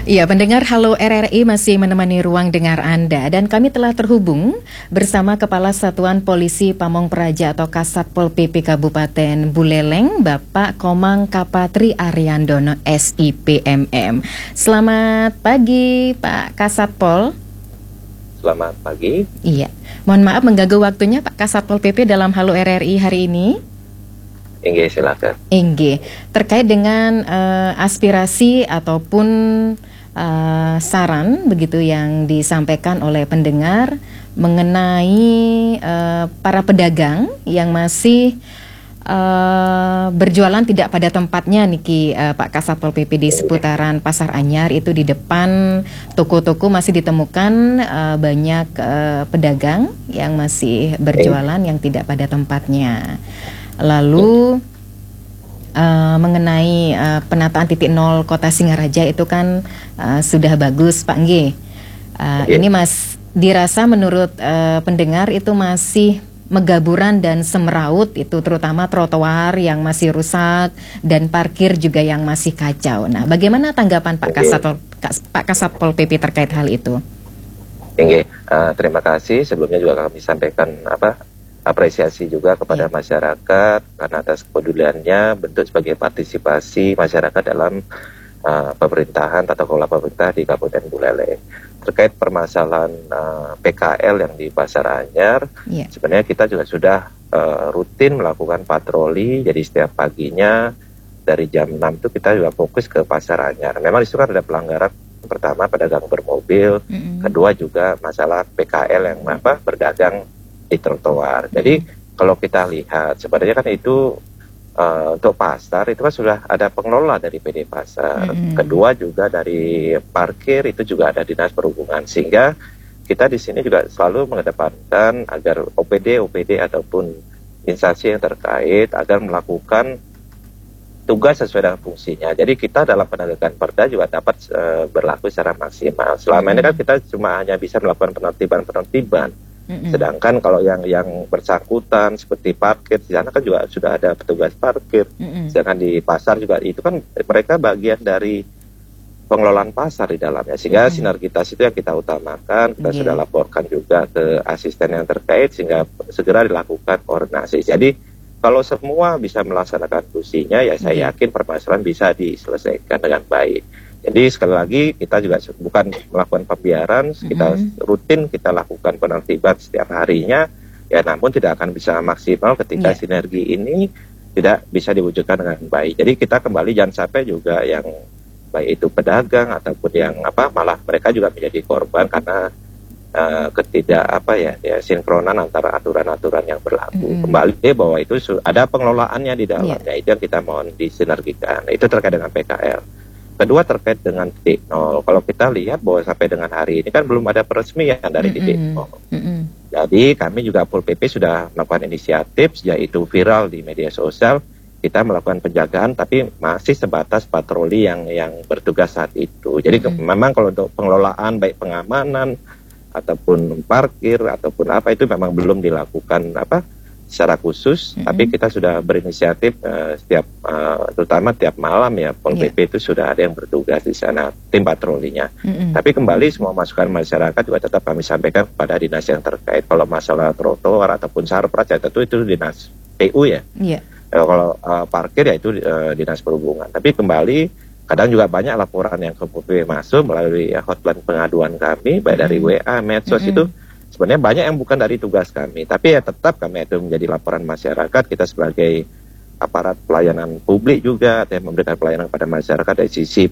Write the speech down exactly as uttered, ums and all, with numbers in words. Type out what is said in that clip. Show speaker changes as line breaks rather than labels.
Iya, pendengar Halo R R I masih menemani ruang dengar Anda dan kami telah terhubung bersama Kepala Satuan Polisi Pamong Praja atau Kasatpol P P Kabupaten Buleleng, Bapak Komang Kapatri Ariandono S I P M M. Selamat pagi Pak Kasatpol.
Selamat pagi.
Iya, mohon maaf mengganggu waktunya Pak Kasatpol P P dalam Halo R R I hari ini.
Engge, silakan.
Engge, terkait dengan uh, aspirasi ataupun uh, saran begitu yang disampaikan oleh pendengar mengenai uh, para pedagang yang masih uh, berjualan tidak pada tempatnya niki uh, Pak Kasatpol P P di seputaran Pasar Anyar itu di depan toko-toko masih ditemukan uh, banyak uh, pedagang yang masih berjualan yang tidak pada tempatnya. Lalu uh, mengenai uh, penataan titik nol Kota Singaraja itu kan uh, sudah bagus Pak Ngge. Uh, ini Mas dirasa menurut uh, pendengar itu masih megaburan dan semeraut, itu terutama trotoar yang masih rusak dan parkir juga yang masih kacau. Nah, bagaimana tanggapan Pak Kasatpol, Pak Kasatpol P P terkait hal itu?
Oke, uh, terima kasih. Sebelumnya juga kami sampaikan apa apresiasi juga kepada yeah. masyarakat karena atas kepeduliannya, bentuk sebagai partisipasi masyarakat dalam uh, pemerintahan tata kelola pemerintah di Kabupaten Buleleng. Terkait permasalahan uh, P K L yang di Pasar Anyar, yeah. sebenarnya kita juga sudah uh, rutin melakukan patroli, jadi setiap paginya dari jam enam itu kita juga fokus ke Pasar Anyar. Memang di situ kan ada pelanggaran, pertama pedagang bermobil, mm-hmm. kedua juga masalah P K L yang apa berdagang di trotoar. Jadi kalau kita lihat sebenarnya kan itu uh, untuk pasar itu kan sudah ada pengelola dari P D Pasar. Mm-hmm. Kedua juga dari parkir itu juga ada dinas perhubungan, sehingga kita di sini juga selalu mengedepankan agar O P D O P D ataupun instansi yang terkait agar melakukan tugas sesuai dengan fungsinya. Jadi kita dalam penegakan perda juga dapat uh, berlaku secara maksimal. Selama mm-hmm. ini kan kita cuma hanya bisa melakukan penertiban-penertiban. Mm-hmm. Sedangkan kalau yang yang bersangkutan seperti parkir di sana kan juga sudah ada petugas parkir. Mm-hmm. Sedangkan di pasar juga itu kan mereka bagian dari pengelolaan pasar di dalamnya. Sehingga mm-hmm. sinergitas itu yang kita utamakan. Kita yeah. sudah laporkan juga ke asisten yang terkait sehingga segera dilakukan koordinasi. Jadi kalau semua bisa melaksanakan fungsinya, ya saya mm-hmm. yakin permasalahan bisa diselesaikan dengan baik. Jadi sekali lagi kita juga bukan melakukan pembiaran, kita mm-hmm. rutin kita lakukan penertiban setiap harinya, ya namun tidak akan bisa maksimal ketika yeah. sinergi ini tidak bisa diwujudkan dengan baik. Jadi kita kembali jangan sampai juga yang baik itu pedagang ataupun yang apa malah mereka juga menjadi korban karena uh, ketidak apa ya, ya sinkronan antara aturan-aturan yang berlaku. Mm-hmm. Kembali bahwa itu ada pengelolaannya di dalamnya, yeah. itu yang kita mohon disinergikan. Itu terkait dengan P K L. Kedua terkait dengan titik nol. Kalau kita lihat bahwa sampai dengan hari ini kan belum ada peresmian dari mm-hmm. titik nol. Mm-hmm. Jadi kami juga Pol P P sudah melakukan inisiatif, yaitu viral di media sosial. Kita melakukan penjagaan, tapi masih sebatas patroli yang yang bertugas saat itu. Jadi mm-hmm. ke, memang kalau untuk pengelolaan baik pengamanan ataupun parkir ataupun apa itu memang belum dilakukan apa secara khusus, mm-hmm. tapi kita sudah berinisiatif uh, setiap uh, terutama tiap malam ya Pol yeah. P P itu sudah ada yang bertugas di sana tim patrolinya. Mm-hmm. Tapi kembali semua masukan masyarakat juga tetap kami sampaikan kepada dinas yang terkait. Kalau masalah trotoar ataupun sarpras ya tentu itu dinas P U ya. Yeah. Uh, kalau uh, parkir ya itu uh, dinas perhubungan. Tapi kembali kadang juga banyak laporan yang ke Pol P P masuk melalui ya, hotline pengaduan kami baik mm-hmm. dari W A, medsos mm-hmm. itu. Sebenarnya banyak yang bukan dari tugas kami, tapi ya tetap kami itu menjadi laporan masyarakat. Kita sebagai aparat pelayanan publik juga yang memberikan pelayanan kepada masyarakat dari sisi